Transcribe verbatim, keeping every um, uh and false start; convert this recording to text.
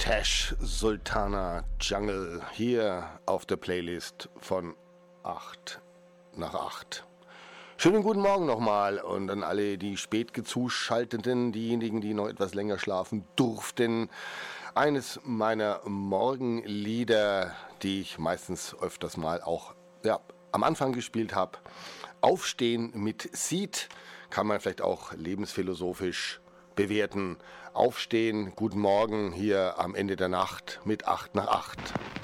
Tash Sultana Jungle hier auf der Playlist von acht nach acht. Schönen guten Morgen nochmal und an alle die spät gezuschalteten, diejenigen, die noch etwas länger schlafen durften. Eines meiner Morgenlieder, die ich meistens öfters mal auch ja, am Anfang gespielt habe. Aufstehen mit Seed kann man vielleicht auch lebensphilosophisch bewerten. Aufstehen, guten Morgen hier am Ende der Nacht mit acht nach acht.